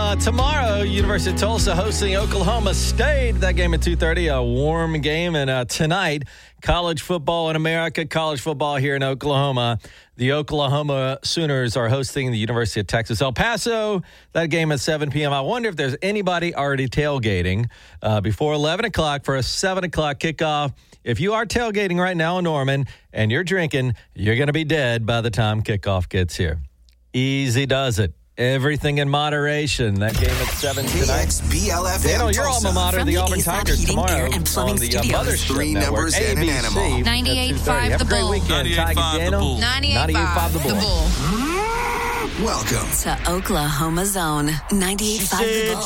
Tomorrow, University of Tulsa hosting Oklahoma State. That game at 2:30, a warm game. And tonight, college football in America, college football here in Oklahoma. The Oklahoma Sooners are hosting the University of Texas El Paso. That game at 7 p.m. I wonder if there's anybody already tailgating before 11 o'clock for a 7 o'clock kickoff. If you are tailgating right now in Norman and you're drinking, you're going to be dead by the time kickoff gets here. Easy does it. Everything in moderation. That game at 7 tonight. KXBLFM Daniel, your Tulsa. alma mater, the Auburn Tigers, tomorrow on the Mothership Three Network, numbers and an ABC, animal. 98.5 Have The a great Bull. weekend, Tiger 98.5 Daniel. The Bull. 98.5 The The Bull. Bull. Welcome. To Oklahoma Zone, 98.5 The Bull.